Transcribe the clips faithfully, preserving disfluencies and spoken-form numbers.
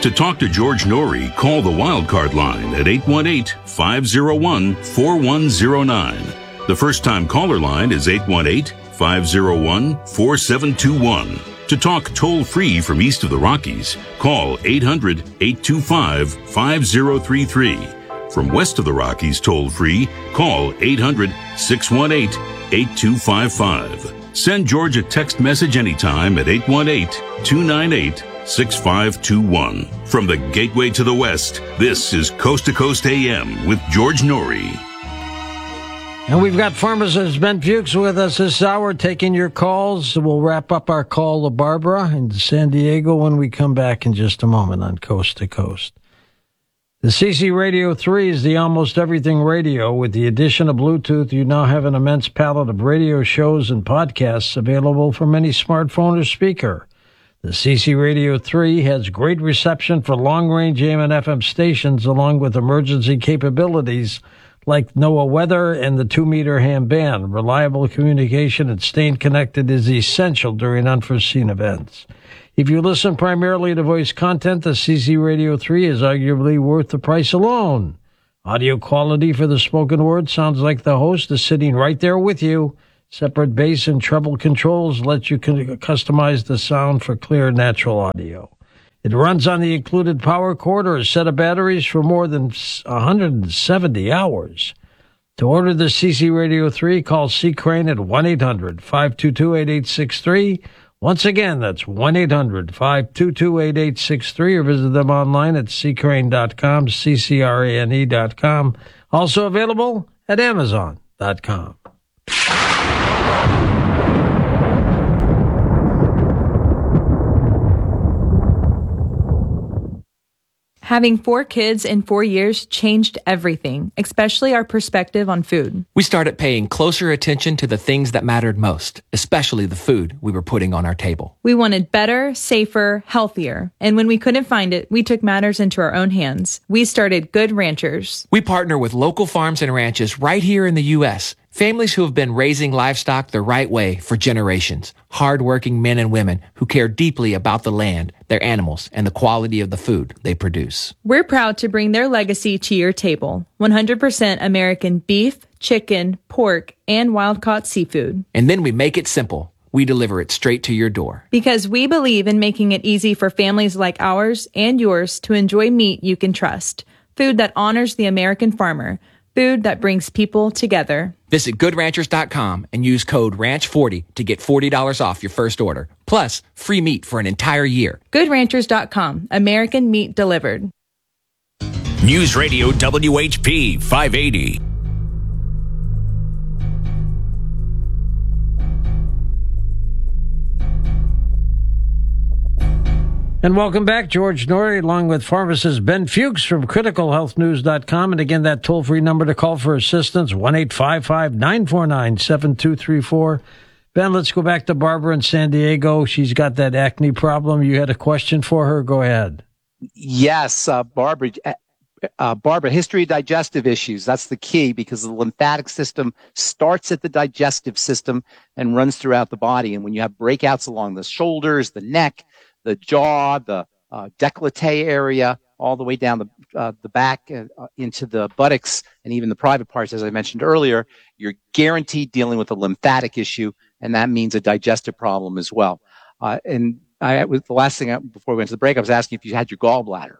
To talk to George Norrie, call the Wildcard line at eight one eight, five oh one, four one oh nine. The first-time caller line is eight one eight, five oh one, four seven two one. To talk toll-free from east of the Rockies, call eight hundred, eight two five, five oh three three. From west of the Rockies toll-free, call eight hundred, six one eight, eight two five five. Send George a text message anytime at eight one eight, two nine eight, six five two one. From the gateway to the west, this is Coast to Coast A M with George Norrie. And we've got pharmacist Ben Fuchs with us this hour, taking your calls. We'll wrap up our call to Barbara in San Diego when we come back in just a moment on Coast to Coast. The C C Radio three is the almost everything radio. With the addition of Bluetooth, you now have an immense palette of radio shows and podcasts available from any smartphone or speaker. The C C Radio three has great reception for long-range A M and F M stations, along with emergency capabilities like NOAA weather and the two-meter ham band. Reliable communication and staying connected is essential during unforeseen events. If you listen primarily to voice content, the C C Radio three is arguably worth the price alone. Audio quality for the spoken word sounds like the host is sitting right there with you. Separate bass and treble controls let you customize the sound for clear, natural audio. It runs on the included power cord or a set of batteries for more than one hundred seventy hours. To order the C C Radio three, call C. Crane at one eight hundred, five two two, eight eight six three. Once again, that's one eight hundred, five two two, eight eight six three, or visit them online at c crane dot com, C C R A N E dot com. Also available at amazon dot com. Having four kids in four years changed everything, especially our perspective on food. We started paying closer attention to the things that mattered most, especially the food we were putting on our table. We wanted better, safer, healthier. And when we couldn't find it, we took matters into our own hands. We started Good Ranchers. We partner with local farms and ranches right here in the U S, families who have been raising livestock the right way for generations. Hard-working men and women who care deeply about the land, their animals, and the quality of the food they produce. We're proud to bring their legacy to your table. one hundred percent American beef, chicken, pork, and wild-caught seafood. And then we make it simple. We deliver it straight to your door. Because we believe in making it easy for families like ours and yours to enjoy meat you can trust. Food that honors the American farmer. Food that brings people together. Visit good ranchers dot com and use code ranch forty to get forty dollars off your first order. Plus, free meat for an entire year. good ranchers dot com. American meat delivered. News Radio W H P five eighty. And welcome back, George Norrie, along with pharmacist Ben Fuchs from critical health news dot com. And again, that toll-free number to call for assistance, one eight five five, nine four nine, seven two three four. Ben, let's go back to Barbara in San Diego. She's got that acne problem. You had a question for her. Go ahead. Yes, uh, Barbara. Uh, Barbara, history of digestive issues. That's the key, because the lymphatic system starts at the digestive system and runs throughout the body. And when you have breakouts along the shoulders, the neck, the jaw, the uh, décolleté area, all the way down the uh, the back uh, into the buttocks and even the private parts, as I mentioned earlier, you're guaranteed dealing with a lymphatic issue, and that means a digestive problem as well. Uh, and I was the last thing I, before we went to the break, I was asking if you had your gallbladder.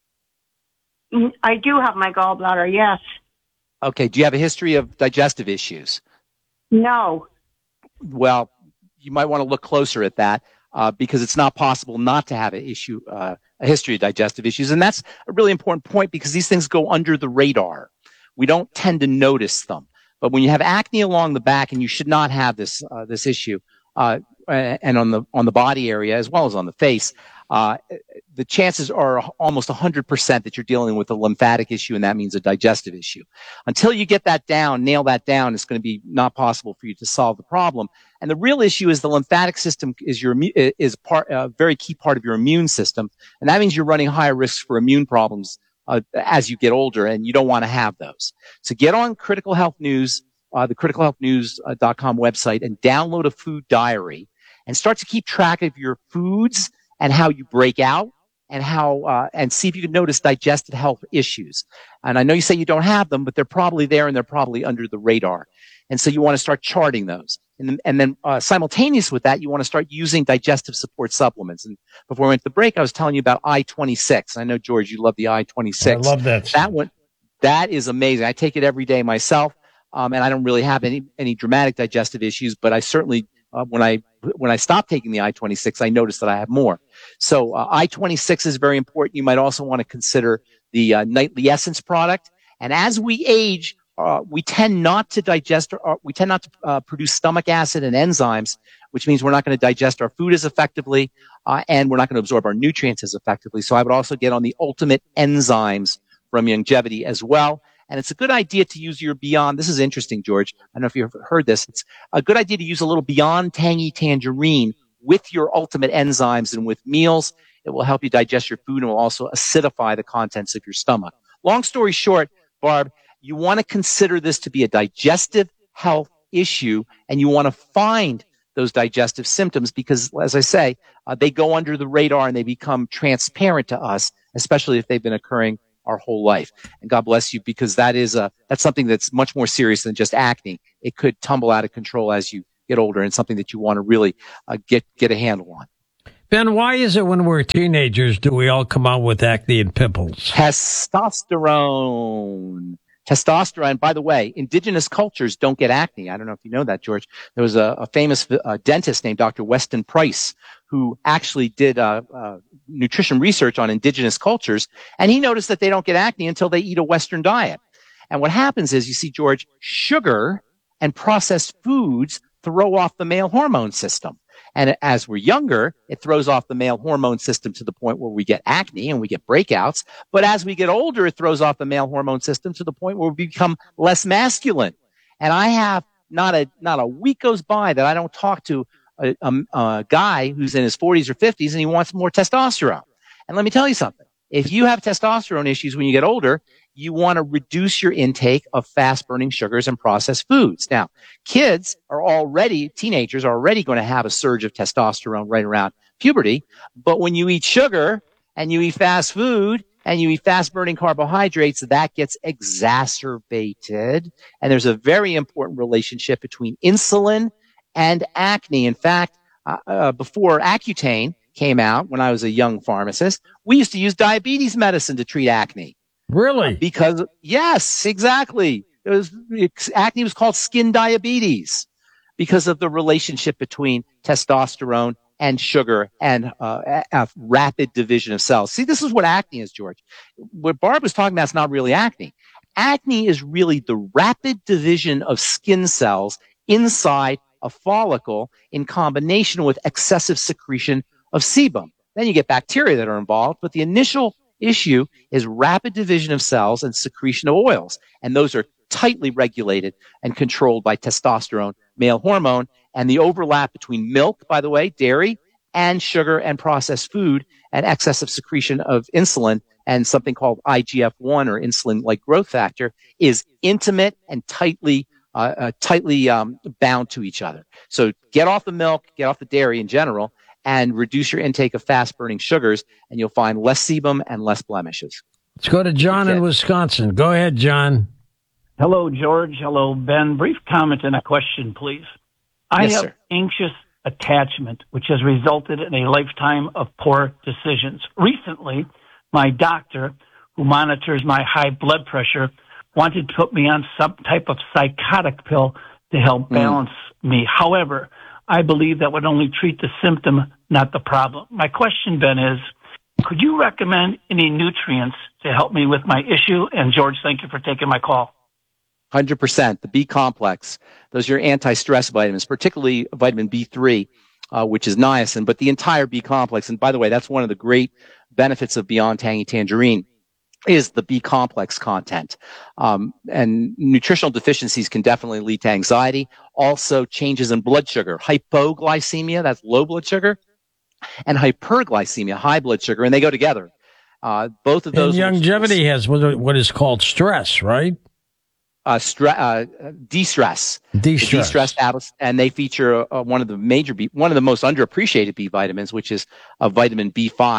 I do have my gallbladder, yes. Okay. Do you have a history of digestive issues? No. Well, you might want to look closer at that. Uh, because it's not possible not to have an issue, uh, a history of digestive issues. And that's a really important point, because these things go under the radar. We don't tend to notice them. But when you have acne along the back, and you should not have this, uh, this issue, uh, and on the, on the body area as well as on the face, uh, the chances are almost one hundred percent that you're dealing with a lymphatic issue, and that means a digestive issue. Until you get that down, nail that down, it's going to be not possible for you to solve the problem. And the real issue is the lymphatic system is your is part a very key part of your immune system, and that means you're running higher risks for immune problems uh, as you get older, and you don't want to have those. So get on Critical Health News, uh, the critical health news dot com website, and download a food diary, and start to keep track of your foods and how you break out, and how, uh, and see if you can notice digestive health issues. And I know you say you don't have them, but they're probably there and they're probably under the radar. And so you want to start charting those. And then, and then uh, simultaneous with that, you want to start using digestive support supplements. And before we went to the break, I was telling you about I twenty-six. I know, George, you love the I twenty-six. I love that. That one, that is amazing. I take it every day myself, um, and I don't really have any any dramatic digestive issues, but I certainly, uh, when I when I stopped taking the I twenty-six, I noticed that I have more. So uh, I twenty-six is very important. You might also want to consider the uh, Nightly Essence product. And as we age, Uh, we tend not to digest, or we tend not to uh, produce stomach acid and enzymes, which means we're not going to digest our food as effectively, uh, and we're not going to absorb our nutrients as effectively. So I would also get on the Ultimate Enzymes from Youngevity as well. And it's a good idea to use your Beyond. This is interesting, George. I don't know if you've heard this. It's a good idea to use a little Beyond Tangy Tangerine with your Ultimate Enzymes and with meals. It will help you digest your food and will also acidify the contents of your stomach. Long story short, Barb, you want to consider this to be a digestive health issue, and you want to find those digestive symptoms because, as I say, uh, they go under the radar and they become transparent to us, especially if they've been occurring our whole life. And God bless you, because that is a that's something that's much more serious than just acne. It could tumble out of control as you get older, and something that you want to really uh, get get a handle on. Ben, why is it when we're teenagers do we all come out with acne and pimples? Testosterone. Testosterone, by the way, indigenous cultures don't get acne. I don't know if you know that, George. There was a, a famous uh, dentist named Doctor Weston Price who actually did uh, uh, nutrition research on indigenous cultures, and he noticed that they don't get acne until they eat a Western diet. And what happens is, you see, George, sugar and processed foods throw off the male hormone system. And as we're younger, it throws off the male hormone system to the point where we get acne and we get breakouts. But as we get older, it throws off the male hormone system to the point where we become less masculine. And I have not a, not a week goes by that I don't talk to a, a, a guy who's in his forties or fifties and he wants more testosterone. And let me tell you something. If you have testosterone issues when you get older, you want to reduce your intake of fast-burning sugars and processed foods. Now, kids are already, teenagers are already going to have a surge of testosterone right around puberty. But when you eat sugar and you eat fast food and you eat fast-burning carbohydrates, that gets exacerbated. And there's a very important relationship between insulin and acne. In fact, uh, uh, before Accutane came out, when I was a young pharmacist, we used to use diabetes medicine to treat acne. Really? Because, yes, exactly. It was, it, acne was called skin diabetes because of the relationship between testosterone and sugar and uh, a, a rapid division of cells. See, this is what acne is, George. What Barb was talking about is not really acne. Acne is really the rapid division of skin cells inside a follicle in combination with excessive secretion of sebum. Then you get bacteria that are involved, but the initial issue is rapid division of cells and secretion of oils. And those are tightly regulated and controlled by testosterone, male hormone, and the overlap between milk, by the way, dairy, and sugar and processed food, and excessive secretion of insulin and something called I G F one or insulin-like growth factor is intimate and tightly uh, uh, tightly um, bound to each other. So get off the milk, get off the dairy in general, and reduce your intake of fast-burning sugars, and you'll find less sebum and less blemishes. Let's go to John in Wisconsin. Go ahead, John. Hello, George. Hello, Ben. Brief comment and a question, please. I Yes, have sir. anxious attachment, which has resulted in a lifetime of poor decisions. Recently, my doctor, who monitors my high blood pressure, wanted to put me on some type of psychotic pill to help balance mm. me. However, I believe that would only treat the symptom, not the problem. My question, Ben, is could you recommend any nutrients to help me with my issue? And George, thank you for taking my call. one hundred percent. The B complex. Those are your anti-stress vitamins, particularly vitamin B three, uh, which is niacin, but the entire B complex. And by the way, that's one of the great benefits of Beyond Tangy Tangerine is the B complex content. Um, and nutritional deficiencies can definitely lead to anxiety. Also changes in blood sugar, hypoglycemia, that's low blood sugar, and hyperglycemia, high blood sugar, and they go together. Uh, both of those. And Youngevity has what is called stress, right? Uh, stre- uh, de-stress. De-stress. The de-stress tablets, and they feature uh, one of the major B, one of the most underappreciated B vitamins, which is uh, vitamin B five.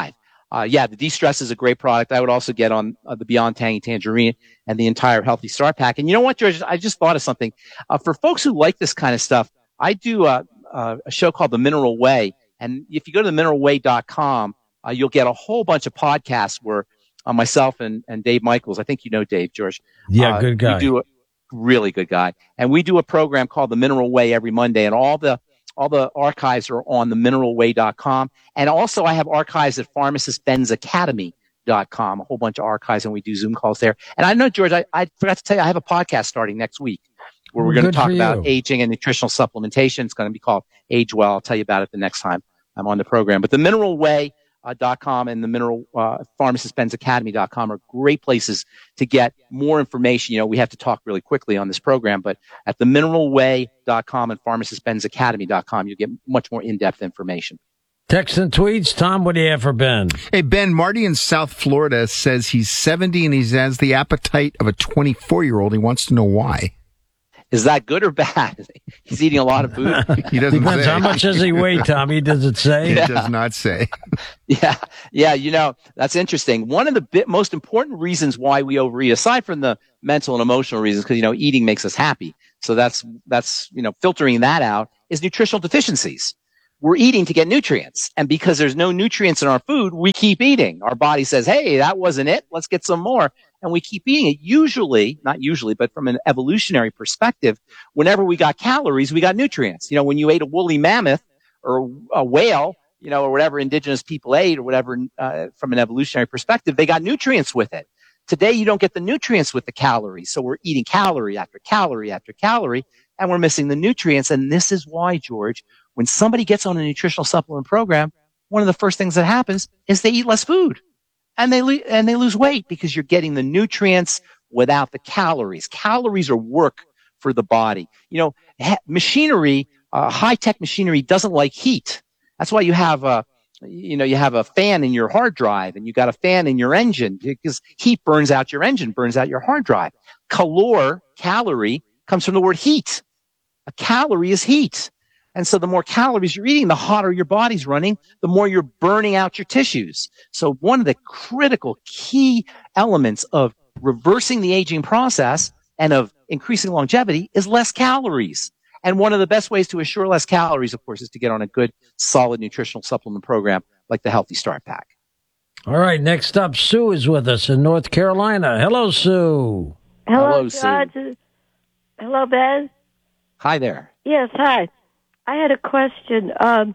uh, yeah, the De-Stress is a great product. I would also get on uh, the Beyond Tangy Tangerine and the entire Healthy Start Pack. And you know what, George? I just thought of something. Uh, for folks who like this kind of stuff, I do a, a, a show called The Mineral Way. And if you go to the mineral way dot com, uh, you'll get a whole bunch of podcasts where uh, myself and, and Dave Michaels, I think you know Dave, George. Yeah, uh, good guy. We do a really good guy. And we do a program called The Mineral Way every Monday. And all the All the archives are on the mineral way dot com. And also I have archives at pharmacist benz academy dot com, a whole bunch of archives, and we do Zoom calls there. And I know, George, I, I forgot to tell you, I have a podcast starting next week where we're going to talk about aging and nutritional supplementation. It's going to be called Age Well. I'll tell you about it the next time I'm on the program. But the mineral way dot com and the mineral uh, pharmacist benz academy dot com are great places to get more information. You know, we have to talk really quickly on this program, but at the mineral way dot com and pharmacist benz academy dot com, you get much more in-depth information. Text and tweets. Tom, what do you have for Ben? Hey, Ben, Marty in South Florida says he's seventy and he has the appetite of a twenty-four-year-old. He wants to know why. Is that good or bad? He's eating a lot of food. He doesn't Depends say. how much does he weigh, Tommy? Does it say? It Yeah. does not say. Yeah. Yeah. You know, that's interesting. One of the bit, most important reasons why we overeat, aside from the mental and emotional reasons, because, you know, eating makes us happy. So that's, that's, you know, filtering that out, is nutritional deficiencies. We're eating to get nutrients. And because there's no nutrients in our food, we keep eating. Our body says, hey, that wasn't it. Let's get some more. And we keep eating it. Usually, not usually, but from an evolutionary perspective, whenever we got calories, we got nutrients. You know, when you ate a woolly mammoth or a whale, you know, or whatever indigenous people ate or whatever, uh, from an evolutionary perspective, they got nutrients with it. Today, you don't get the nutrients with the calories. So we're eating calorie after calorie after calorie, and we're missing the nutrients. And this is why, George, when somebody gets on a nutritional supplement program, one of the first things that happens is they eat less food. And they, lo- and they lose weight because you're getting the nutrients without the calories. Calories are work for the body. You know, ha- machinery, uh, high-tech machinery doesn't like heat. That's why you have a, you know, you have a fan in your hard drive and you got a fan in your engine because heat burns out your engine, burns out your hard drive. Calor, calorie, comes from the word heat. A calorie is heat. And so the more calories you're eating, the hotter your body's running, the more you're burning out your tissues. So one of the critical key elements of reversing the aging process and of increasing longevity is less calories. And one of the best ways to assure less calories, of course, is to get on a good, solid nutritional supplement program like the Healthy Start Pack. All right, next up, Sue is with us in North Carolina. Hello, Sue. Hello, Hello, Sue. George. Hello, Ben. Hi there. Yes, hi. I had a question. Um,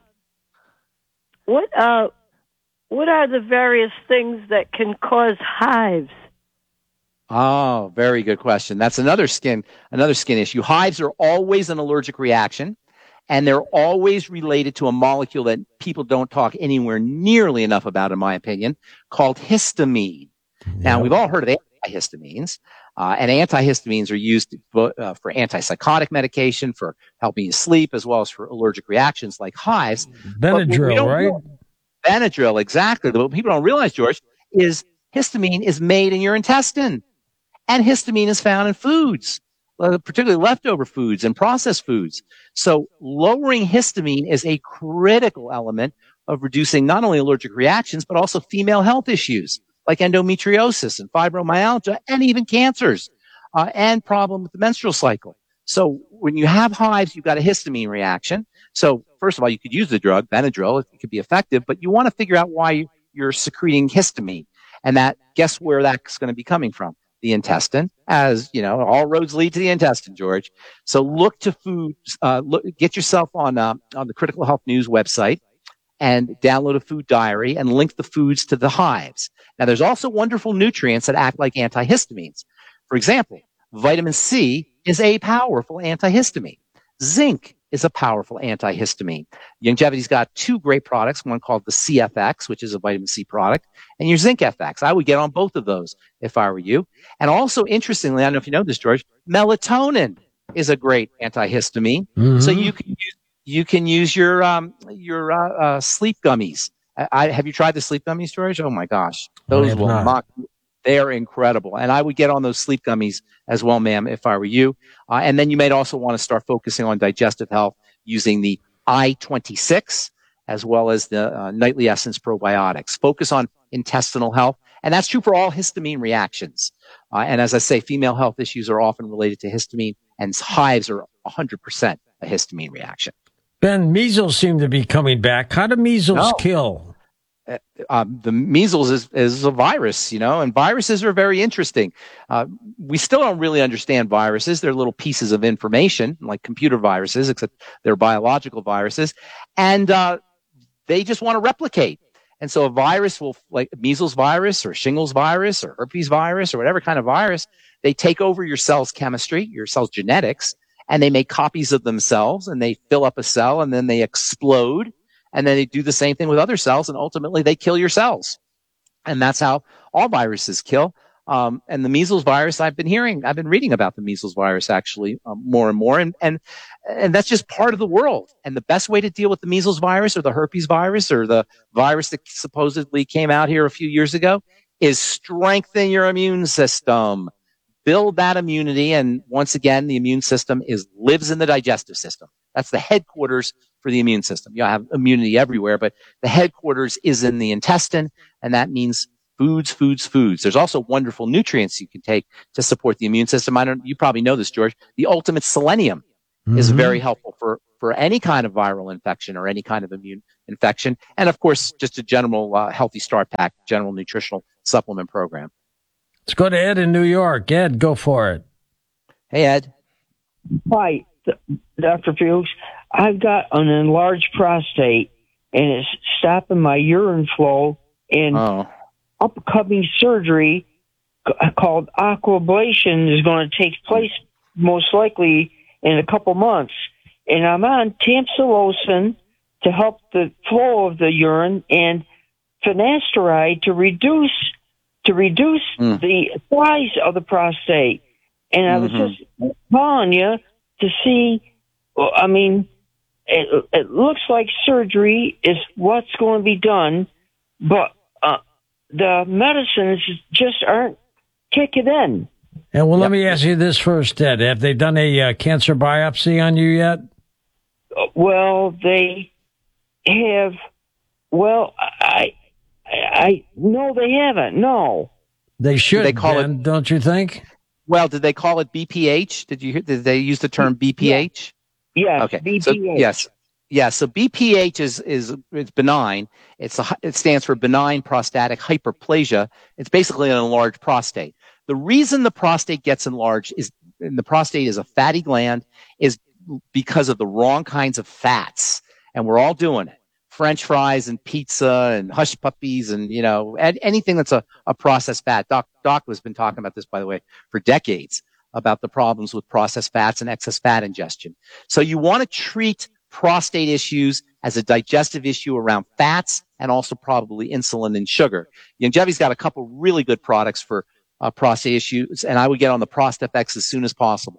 what uh, what are the various things that can cause hives? Oh, very good question. That's another skin, another skin issue. Hives are always an allergic reaction, and they're always related to a molecule that people don't talk anywhere nearly enough about, in my opinion, called histamine. Yep. Now, we've all heard of antihistamines, uh, and antihistamines are used uh, for antipsychotic medication, for helping you sleep, as well as for allergic reactions like hives. Benadryl, right? Know, Benadryl, exactly. But what people don't realize, George, is histamine is made in your intestine. And histamine is found in foods, uh, particularly leftover foods and processed foods. So lowering histamine is a critical element of reducing not only allergic reactions, but also female health issues like endometriosis and fibromyalgia and even cancers, uh, and problem with the menstrual cycle. So when you have hives, you've got a histamine reaction. So first of all, you could use the drug, Benadryl, it could be effective, but you want to figure out why you're secreting histamine. And that, guess where that's going to be coming from? The intestine, as you know, all roads lead to the intestine, George. So look to foods, uh, look, get yourself on, uh, on the Critical Health News website and download a food diary and link the foods to the hives. Now, there's also wonderful nutrients that act like antihistamines. For example, vitamin C is a powerful antihistamine. Zinc is a powerful antihistamine. Longevity's got two great products, one called the C F X, which is a vitamin C product, and your Zinc F X. I would get on both of those if I were you. And also, interestingly, I don't know if you know this, George, melatonin is a great antihistamine. Mm-hmm. So you can use, you can use your, um, your, uh, uh, sleep gummies. I, I, have you tried the sleep gummies, George? Oh my gosh. Those will mock you. They are incredible. And I would get on those sleep gummies as well, ma'am, if I were you. Uh, and then you might also want to start focusing on digestive health using the I twenty-six as well as the uh, Nightly Essence probiotics. Focus on intestinal health. And that's true for all histamine reactions. Uh, and as I say, female health issues are often related to histamine, and hives are one hundred percent a histamine reaction. Ben, measles seem to be coming back. How do measles No. kill? Uh, um, the measles is, is a virus, you know, and viruses are very interesting. Uh, we still don't really understand viruses. They're little pieces of information, like computer viruses, except they're biological viruses. And uh, they just want to replicate. And so a virus will, like measles virus or shingles virus or herpes virus or whatever kind of virus, they take over your cell's chemistry, your cell's genetics, and they make copies of themselves, and they fill up a cell, and then they explode, and then they do the same thing with other cells, and ultimately they kill your cells. And that's how all viruses kill. Um, and the measles virus, I've been hearing, I've been reading about the measles virus actually um, more and more, and and and that's just part of the world. And the best way to deal with the measles virus or the herpes virus or the virus that supposedly came out here a few years ago is strengthen your immune system. Build that immunity, and once again, the immune system is lives in the digestive system. That's the headquarters for the immune system. You have immunity everywhere, but the headquarters is in the intestine, and that means foods, foods, foods. There's also wonderful nutrients you can take to support the immune system. I don't, you probably know this, George. The ultimate selenium mm-hmm. is very helpful for, for any kind of viral infection or any kind of immune infection. And of course, just a general uh, healthy start pack, general nutritional supplement program. Let's go to Ed in New York. Ed, go for it. Hey, Ed. Hi, Doctor Fuchs. I've got an enlarged prostate, and it's stopping my urine flow, and oh. upcoming surgery called aquablation is going to take place most likely in a couple months. And I'm on tamsulosin to help the flow of the urine and finasteride to reduce to reduce mm. the size of the prostate. And I was mm-hmm. just calling you to see, I mean, it, it looks like surgery is what's going to be done, but uh, the medicines just aren't kicking in. And well, yep. let me ask you this first, Ed. Have they done a uh, cancer biopsy on you yet? Uh, well, they have. Well, I, I no, they haven't. No, they should. They call Ben, it. Don't you think? Well, did they call it B P H? Did you hear? Did they use the term B P H? Yeah. Okay. B P H. So, yes. Yeah. So B P H is is it's benign. It's a, it stands for benign prostatic hyperplasia. It's basically an enlarged prostate. The reason the prostate gets enlarged is, and the prostate is a fatty gland, is because of the wrong kinds of fats, and we're all doing it. French fries and pizza and hush puppies and, you know, anything that's a, a processed fat. Doc, Doc has been talking about this, by the way, for decades, about the problems with processed fats and excess fat ingestion. So you want to treat prostate issues as a digestive issue around fats and also probably insulin and sugar. Youngevity's got a couple really good products for uh, prostate issues, and I would get on the ProstFX as soon as possible.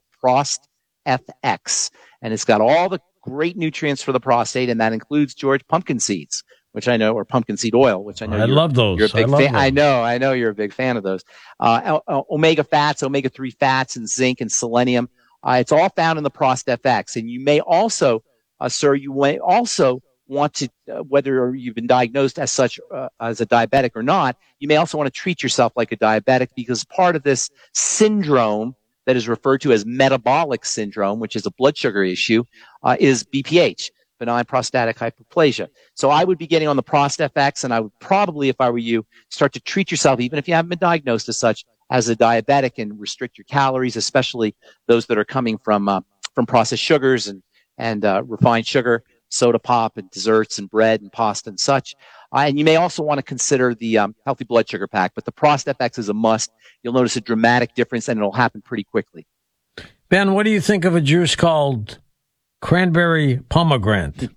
ProstFX. And it's got all the great nutrients for the prostate, and that includes, George, pumpkin seeds, which I know, or pumpkin seed oil, which I know. I love those. You're a big I love fan. those. I know, I know you're a big fan of those. Uh, omega fats, omega three fats, and zinc and selenium. Uh, it's all found in the ProstFX. And you may also, uh, sir, you may also want to, uh, whether you've been diagnosed as such, uh, as a diabetic or not, you may also want to treat yourself like a diabetic, because part of this syndrome that is referred to as metabolic syndrome, which is a blood sugar issue, uh, is B P H, benign prostatic hyperplasia. So I would be getting on the ProstFX, and I would probably, if I were you, start to treat yourself, even if you haven't been diagnosed as such, as a diabetic, and restrict your calories, especially those that are coming from uh, from processed sugars and and uh, refined sugar, soda pop and desserts and bread and pasta and such. Uh, and you may also want to consider the um, healthy blood sugar pack, but the ProstFX is a must. You'll notice a dramatic difference, and it'll happen pretty quickly. Ben, what do you think of a juice called cranberry pomegranate?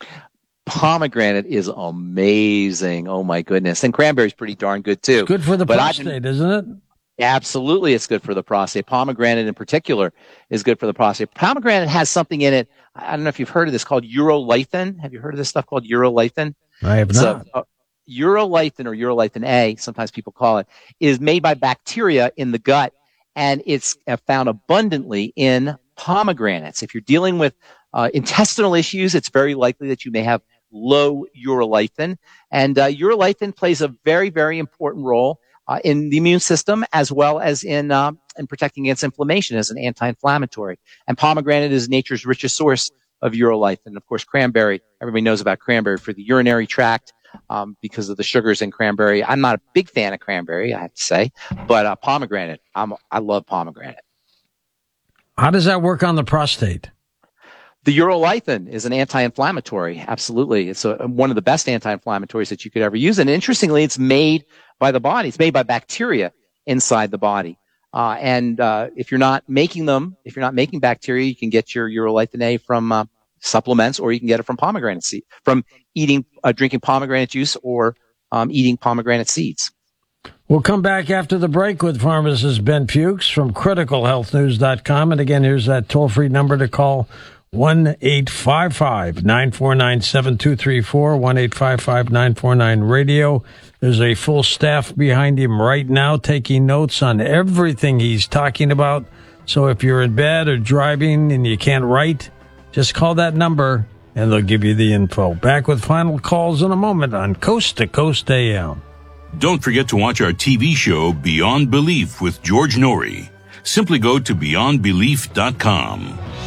Pomegranate is amazing. Oh, my goodness. And cranberry's pretty darn good, too. It's good for the but prostate, isn't it? Absolutely, it's good for the prostate. Pomegranate in particular is good for the prostate. Pomegranate has something in it, I don't know if you've heard of this, called urolithin. Have you heard of this stuff called urolithin? I have so, not. Uh, urolithin, or urolithin A, sometimes people call it, is made by bacteria in the gut, and it's uh, found abundantly in pomegranates. If you're dealing with uh, intestinal issues, it's very likely that you may have low urolithin. And uh, urolithin plays a very, very important role uh, in the immune system as well as in, uh, in protecting against inflammation as an anti-inflammatory. And pomegranate is nature's richest source of urolithin. Of course, cranberry, everybody knows about cranberry for the urinary tract um, because of the sugars in cranberry. I'm not a big fan of cranberry, I have to say, but uh, pomegranate, I'm, I love pomegranate. How does that work on the prostate? The urolithin is an anti-inflammatory. Absolutely. It's a, one of the best anti-inflammatories that you could ever use. And interestingly, it's made by the body. It's made by bacteria inside the body. Uh, and uh, if you're not making them, if you're not making bacteria, you can get your urolithin A from uh, supplements, or you can get it from pomegranate seed, from eating, uh, drinking pomegranate juice, or um, eating pomegranate seeds. We'll come back after the break with pharmacist Ben Fuchs from critical health news dot com. And again, here's that toll-free number to call, one eight five five, nine four nine, seven two three four, one eight five five, nine four nine, radio. There's a full staff behind him right now taking notes on everything he's talking about. So if you're in bed or driving and you can't write, just call that number and they'll give you the info. Back with final calls in a moment on Coast to Coast A M. Don't forget to watch our T V show Beyond Belief with George Norrie. Simply go to beyond belief dot com.